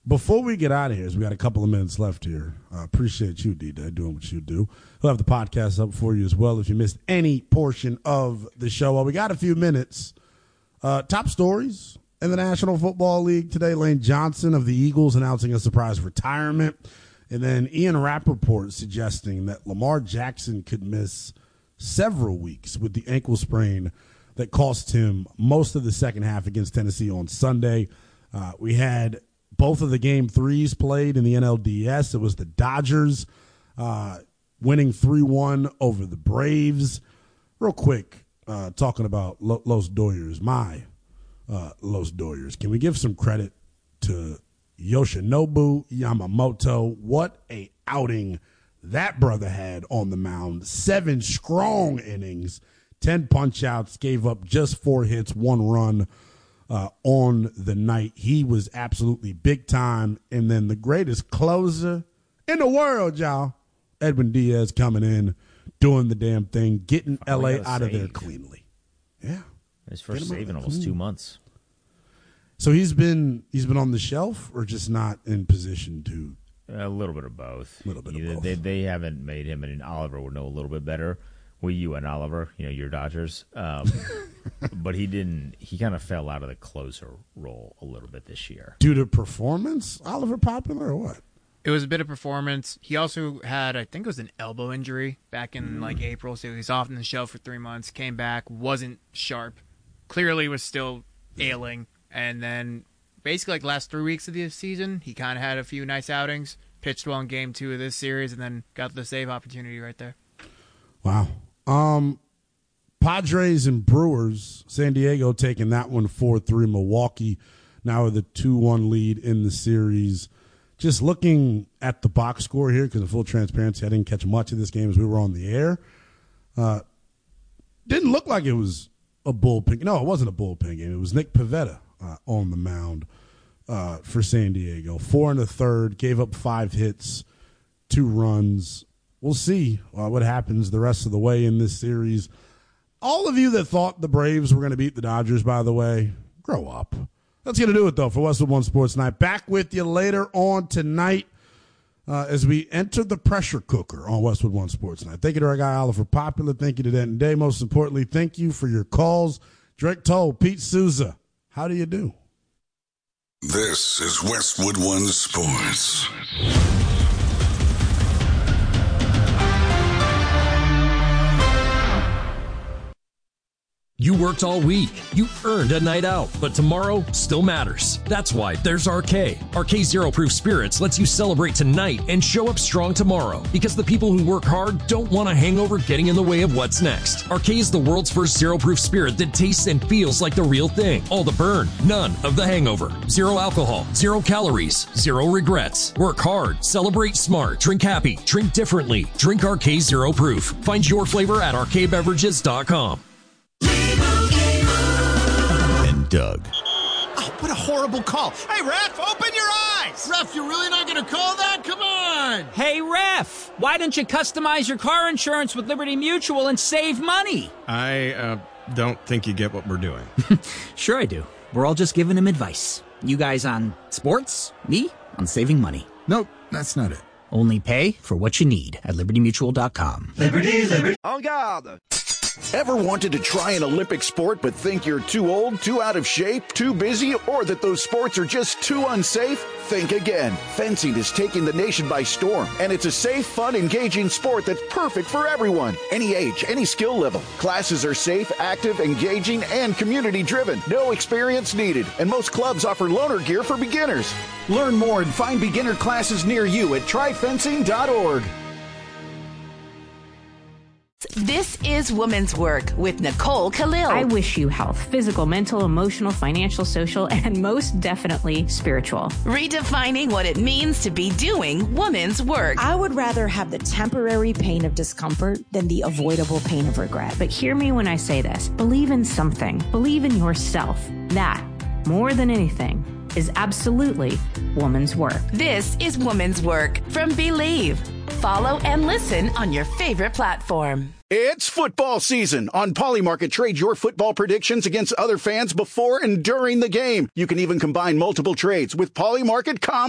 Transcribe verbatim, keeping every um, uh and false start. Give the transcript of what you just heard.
before we get out of here, as we got a couple of minutes left here, I uh, appreciate you, D-Day, doing what you do. We'll have the podcast up for you as well if you missed any portion of the show. Well, we got a few minutes. Uh, top stories in the National Football League today. Lane Johnson of the Eagles announcing a surprise retirement. And then Ian Rappaport suggesting that Lamar Jackson could miss several weeks with the ankle sprain that cost him most of the second half against Tennessee on Sunday. Uh, we had both of the game threes played in the N L D S. It was the Dodgers uh, winning three one over the Braves. Real quick, uh, talking about Lo- Los Doyers, my uh, Los Doyers. Can we give some credit to Yoshinobu Yamamoto? What a outing that brother had on the mound. Seven strong innings, ten punch-outs, gave up just four hits, one run. Uh, on the night. He was absolutely big time. And then the greatest closer in the world, y'all, Edwin Diaz coming in, doing the damn thing, getting L A out of there cleanly. Yeah. His first save in almost two months. So he's been he's been on the shelf or just not in position to? A little bit of both. A little bit Either of both. They, they haven't made him, and Oliver would know a little bit better. Well, you and Oliver, you know, your Dodgers. Um, but he didn't, he kind of fell out of the closer role a little bit this year. Due to performance, Oliver Popular, or what? It was a bit of performance. He also had, I think it was an elbow injury back in like April, so he was off in the shelf for three months, came back, wasn't sharp, clearly was still ailing, and then basically like the last three weeks of the season, he kind of had a few nice outings, pitched well in game two of this series, and then got the save opportunity right there. Wow. Um, Padres and Brewers, San Diego taking that one four three. Milwaukee now with a two one lead in the series. Just looking at the box score here, because in full transparency, I didn't catch much of this game as we were on the air. Uh, didn't look like it was a bullpen. No, it wasn't a bullpen game. It was Nick Pivetta uh, on the mound uh, for San Diego. Four and a third, gave up five hits, two runs. We'll see uh, what happens the rest of the way in this series. All of you that thought the Braves were going to beat the Dodgers, by the way, grow up. That's going to do it, though, for Westwood One Sports Night. Back with you later on tonight uh, as we enter the pressure cooker on Westwood One Sports Night. Thank you to our guy, Oliver Popular. Thank you to Denton Day. Most importantly, thank you for your calls. Drake Toll, Pete Souza, how do you do? This is Westwood One Sports. You worked all week. You earned a night out, but tomorrow still matters. That's why there's R K. R K Zero Proof Spirits lets you celebrate tonight and show up strong tomorrow, because the people who work hard don't want a hangover getting in the way of what's next. R K is the world's first zero proof spirit that tastes and feels like the real thing. All the burn, none of the hangover. Zero alcohol, zero calories, zero regrets. Work hard, celebrate smart, drink happy, drink differently. Drink R K Zero Proof. Find your flavor at R K beverages dot com. And Doug. Oh, what a horrible call. Hey, ref, open your eyes. Ref, you're really not going to call that? Come on. Hey, ref, why don't you customize your car insurance with Liberty Mutual and save money? I uh, don't think you get what we're doing. Sure I do. We're all just giving him advice. You guys on sports, me on saving money. Nope, that's not it. Only pay for what you need at liberty mutual dot com. Liberty, Liberty. En garde. Ever wanted to try an Olympic sport but think you're too old, too out of shape, too busy, or that those sports are just too unsafe? Think again. Fencing is taking the nation by storm, and it's a safe, fun, engaging sport that's perfect for everyone. Any age, any skill level. Classes are safe, active, engaging, and community-driven. No experience needed, and most clubs offer loaner gear for beginners. Learn more and find beginner classes near you at try fencing dot org. This is Women's Work with Nicole Khalil. I wish you health, physical, mental, emotional, financial, social, and most definitely spiritual. Redefining what it means to be doing women's work. I would rather have the temporary pain of discomfort than the avoidable pain of regret. But hear me when I say this. Believe in something. Believe in yourself. That, more than anything, is absolutely woman's work. This is Woman's Work from Believe. Follow and listen on your favorite platform. It's football season. On Polymarket, trade your football predictions against other fans before and during the game. You can even combine multiple trades with Polymarket.